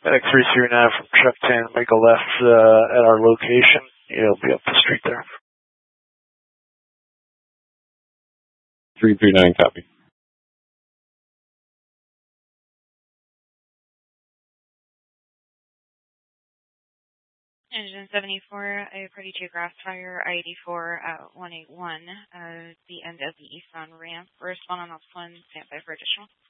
X339 from Chuck 10, make a left at our location. It'll be up the street there. 339, copy. Engine 74, I approach you grass fire, I-84 at 181, the end of the eastbound ramp. Respond on Ops 1, stand by for additional.